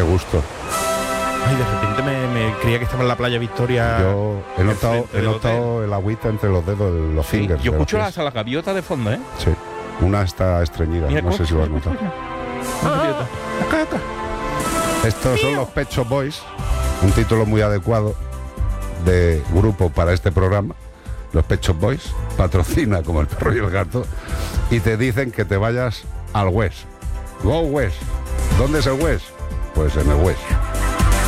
gusto. Ay, de repente me creía que estaba en la playa Victoria. Yo he notado el agüita entre los dedos, los Sí, fingers. yo de los escucho pies. la gaviota de fondo, ¿eh? Sí, una está estreñida, Mira, no sé si lo has notado. Gaviota. Estos son los Pet Shop Boys, un título muy adecuado de grupo para este programa. Los Pet Shop Boys patrocina como el perro y el gato y te dicen que te vayas al West. Go West. ¿Dónde es el West? Pues en el West.